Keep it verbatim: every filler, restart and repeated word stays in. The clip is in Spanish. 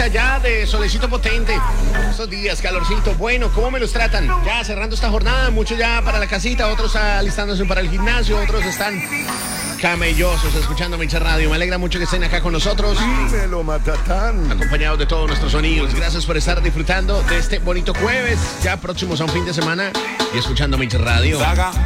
cerquita ya de solecito potente. Estos días, calorcito. Bueno, ¿cómo me los tratan? Ya cerrando esta jornada, muchos ya para la casita, otros alistándose para el gimnasio, otros están camellosos escuchando Mix Radio. Me alegra mucho que estén acá con nosotros. Dímelo, Matatán. Acompañados de todos nuestros sonidos. Gracias por estar disfrutando de este bonito jueves, ya próximos a un fin de semana y escuchando Mix Radio. Saga